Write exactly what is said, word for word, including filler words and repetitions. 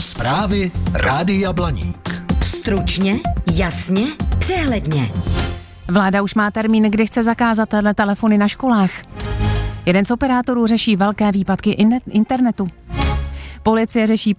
Zprávy Rádia Blaník. Stručně, jasně, přehledně. Vláda už má termín, kdy chce zakázat telefony na školách. Jeden z operátorů řeší velké výpadky internetu. Policie řeší